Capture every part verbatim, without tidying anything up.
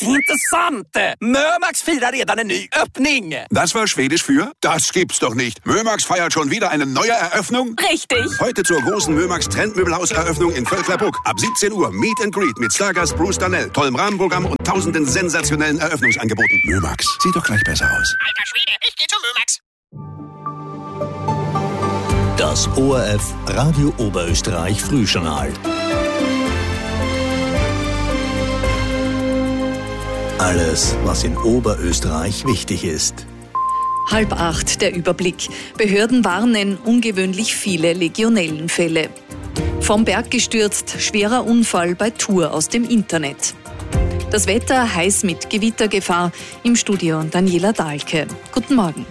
Intressant! Mörmax firar redan en ny öppning! Das war Schwedisch für? Das gibt's doch nicht. Mörmax feiert schon wieder eine neue Eröffnung? Richtig! Heute zur großen Mörmax Trendmöbelhaus-Eröffnung in Völklerbruck. Ab siebzehn Uhr Meet and Greet mit Stargast Bruce Darnell, tollem Rahmenprogramm und tausenden sensationellen Eröffnungsangeboten. Mörmax, sieht doch gleich besser aus. Alter Schwede, ich geh zu Mörmax. Das O R F Radio Oberösterreich Frühjournal. Alles, was in Oberösterreich wichtig ist. Halb acht der Überblick. Behörden warnen ungewöhnlich viele Legionellenfälle. Vom Berg gestürzt, schwerer Unfall bei Tour aus dem Internet. Das Wetter heiß mit Gewittergefahr. Im Studio Daniela Dahlke. Guten Morgen.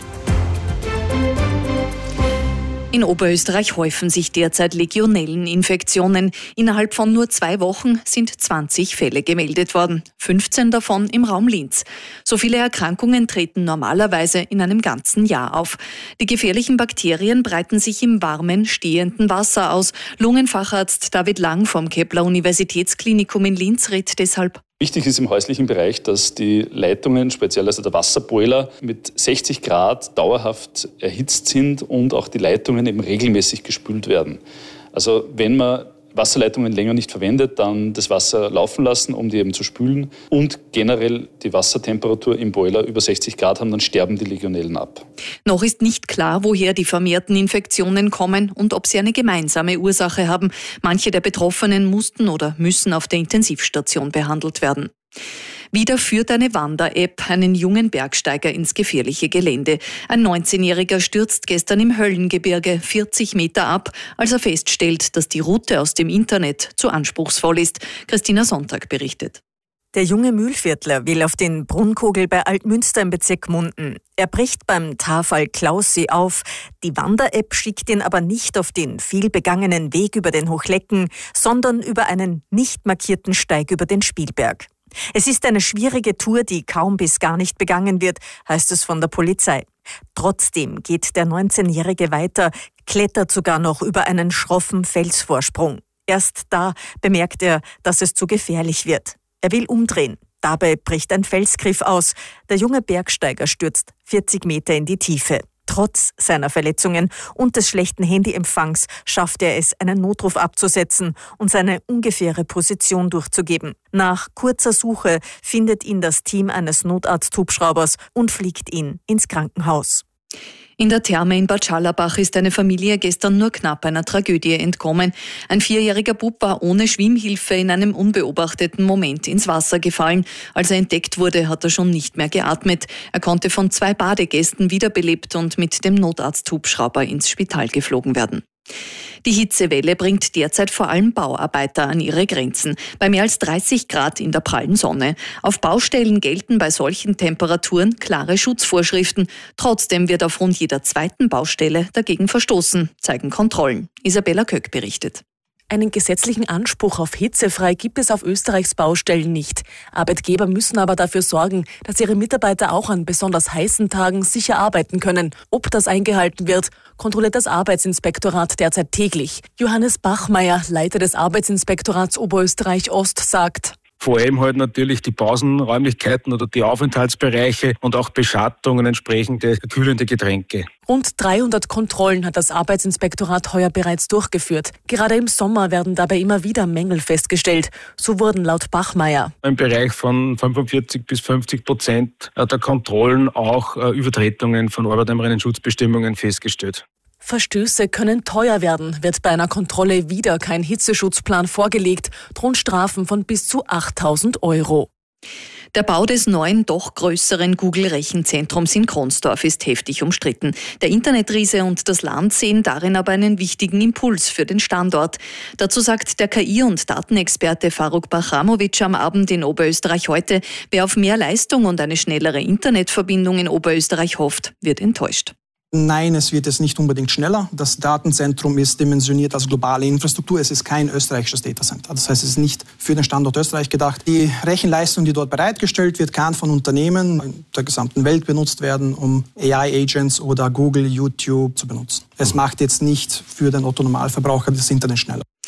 In Oberösterreich häufen sich derzeit Legionelleninfektionen. Innerhalb von nur zwei Wochen sind zwanzig Fälle gemeldet worden, fünfzehn davon im Raum Linz. So viele Erkrankungen treten normalerweise in einem ganzen Jahr auf. Die gefährlichen Bakterien breiten sich im warmen, stehenden Wasser aus. Lungenfacharzt David Lang vom Kepler-Universitätsklinikum in Linz rät deshalb: Wichtig ist im häuslichen Bereich, dass die Leitungen, speziell also der Wasserboiler, mit sechzig Grad dauerhaft erhitzt sind und auch die Leitungen eben regelmäßig gespült werden. Also wenn man Wasserleitungen länger nicht verwendet, dann das Wasser laufen lassen, um die eben zu spülen, und generell die Wassertemperatur im Boiler über sechzig Grad haben, dann sterben die Legionellen ab. Noch ist nicht klar, woher die vermehrten Infektionen kommen und ob sie eine gemeinsame Ursache haben. Manche der Betroffenen mussten oder müssen auf der Intensivstation behandelt werden. Wieder führt eine Wander-App einen jungen Bergsteiger ins gefährliche Gelände. Ein neunzehnjähriger stürzt gestern im Höllengebirge vierzig Meter ab, als er feststellt, dass die Route aus dem Internet zu anspruchsvoll ist. Christina Sonntag berichtet. Der junge Mühlviertler will auf den Brunnkogel bei Altmünster im Bezirk Munden. Er bricht beim Tafall Klaussee auf. Die Wander-App schickt ihn aber nicht auf den viel begangenen Weg über den Hochlecken, sondern über einen nicht markierten Steig über den Spielberg. Es ist eine schwierige Tour, die kaum bis gar nicht begangen wird, heißt es von der Polizei. Trotzdem geht der neunzehnjährige weiter, klettert sogar noch über einen schroffen Felsvorsprung. Erst da bemerkt er, dass es zu gefährlich wird. Er will umdrehen. Dabei bricht ein Felsgriff aus. Der junge Bergsteiger stürzt vierzig Meter in die Tiefe. Trotz seiner Verletzungen und des schlechten Handyempfangs schafft er es, einen Notruf abzusetzen und seine ungefähre Position durchzugeben. Nach kurzer Suche findet ihn das Team eines Notarzthubschraubers und fliegt ihn ins Krankenhaus. In der Therme in Bad Schallerbach ist eine Familie gestern nur knapp einer Tragödie entkommen. Ein vierjähriger Bub war ohne Schwimmhilfe in einem unbeobachteten Moment ins Wasser gefallen. Als er entdeckt wurde, hat er schon nicht mehr geatmet. Er konnte von zwei Badegästen wiederbelebt und mit dem Notarzthubschrauber ins Spital geflogen werden. Die Hitzewelle bringt derzeit vor allem Bauarbeiter an ihre Grenzen. Bei mehr als dreißig Grad in der prallen Sonne. Auf Baustellen gelten bei solchen Temperaturen klare Schutzvorschriften. Trotzdem wird auf rund jeder zweiten Baustelle dagegen verstoßen, zeigen Kontrollen. Isabella Köck berichtet. Einen gesetzlichen Anspruch auf hitzefrei gibt es auf Österreichs Baustellen nicht. Arbeitgeber müssen aber dafür sorgen, dass ihre Mitarbeiter auch an besonders heißen Tagen sicher arbeiten können. Ob das eingehalten wird, kontrolliert das Arbeitsinspektorat derzeit täglich. Johannes Bachmeier, Leiter des Arbeitsinspektorats Oberösterreich Ost, sagt: Vor allem halt natürlich die Pausenräumlichkeiten oder die Aufenthaltsbereiche und auch Beschattungen, entsprechende kühlende Getränke. Rund dreihundert Kontrollen hat das Arbeitsinspektorat heuer bereits durchgeführt. Gerade im Sommer werden dabei immer wieder Mängel festgestellt. So wurden laut Bachmeier im Bereich von fünfundvierzig bis fünfzig Prozent der Kontrollen auch Übertretungen von Arbeitnehmerinnen-Schutzbestimmungen festgestellt. Verstöße können teuer werden. Wird bei einer Kontrolle wieder kein Hitzeschutzplan vorgelegt, drohen Strafen von bis zu achttausend Euro. Der Bau des neuen, doch größeren Google-Rechenzentrums in Kronsdorf ist heftig umstritten. Der Internetriese und das Land sehen darin aber einen wichtigen Impuls für den Standort. Dazu sagt der K I- und Datenexperte Faruk Bachramovic am Abend in Oberösterreich heute: Wer auf mehr Leistung und eine schnellere Internetverbindung in Oberösterreich hofft, wird enttäuscht. Nein, es wird jetzt nicht unbedingt schneller. Das Datenzentrum ist dimensioniert als globale Infrastruktur. Es ist kein österreichisches Datacenter. Das heißt, es ist nicht für den Standort Österreich gedacht. Die Rechenleistung, die dort bereitgestellt wird, kann von Unternehmen in der gesamten Welt benutzt werden, um A I-Agents oder Google, YouTube zu benutzen. Es macht jetzt nicht für den Otto-Normalverbraucher das Internet schneller.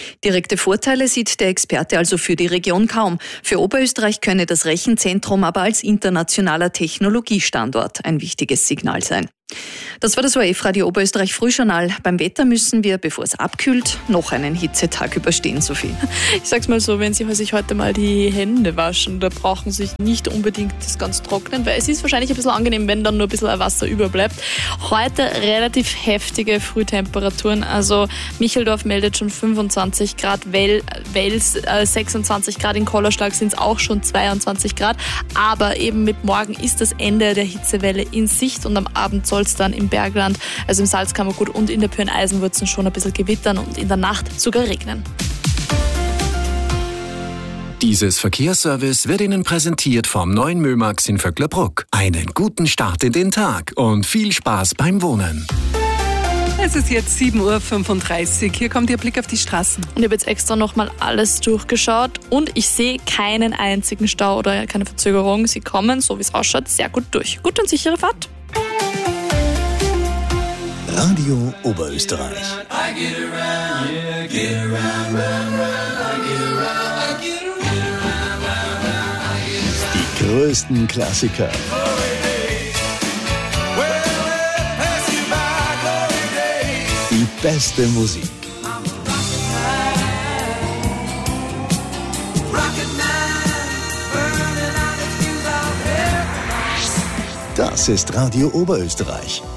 Direkte Vorteile sieht der Experte also für die Region kaum. Für Oberösterreich könne das Rechenzentrum aber als internationaler Technologiestandort ein wichtiges Signal sein. Das war das O R F-Radio Oberösterreich Frühjournal. Beim Wetter müssen wir, bevor es abkühlt, noch einen Hitzetag überstehen, Sophie. Ich sag's mal so, wenn Sie sich heute mal die Hände waschen, da brauchen Sie sich nicht unbedingt das ganz trocknen, weil es ist wahrscheinlich ein bisschen angenehm, wenn dann nur ein bisschen Wasser überbleibt. Heute relativ heftige Frühtemperaturen, also Micheldorf meldet schon fünfundzwanzig Grad, Well, Wels äh, sechsundzwanzig Grad, in Kollerschlag sind es auch schon zweiundzwanzig Grad, aber eben mit morgen ist das Ende der Hitzewelle in Sicht und am Abend soll es dann im Bergland, also im Salzkammergut und in der Pyreneisenwurzen schon ein bisschen gewittern und in der Nacht sogar regnen. Dieses Verkehrsservice wird Ihnen präsentiert vom neuen Mömax in Vöcklerbruck. Einen guten Start in den Tag und viel Spaß beim Wohnen. Es ist jetzt sieben Uhr fünfunddreißig. Hier kommt Ihr Blick auf die Straßen. Und ich habe jetzt extra nochmal alles durchgeschaut und ich sehe keinen einzigen Stau oder keine Verzögerung. Sie kommen, so wie es ausschaut, sehr gut durch. Gute und sichere Fahrt. Radio Oberösterreich. Die größten Klassiker. Die beste Musik. Das ist Radio Oberösterreich.